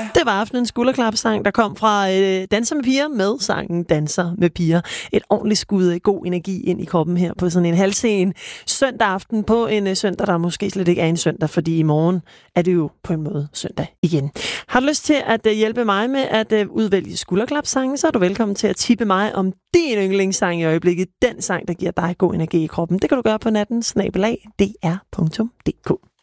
Det var aftenens skulderklapsang, der kom fra Danser med piger med sangen Danser med piger. Et ordentligt skud af god energi ind i kroppen her på sådan en halvsen søndag aften på en søndag, der måske slet ikke er en søndag, fordi i morgen er det jo på en måde søndag igen. Har du lyst til at hjælpe mig med at udvælge skulderklapsange, så er du velkommen til at tippe mig om din yndlingssang i øjeblikket. Den sang, der giver dig god energi i kroppen. Det kan du gøre på natten @dr.dk.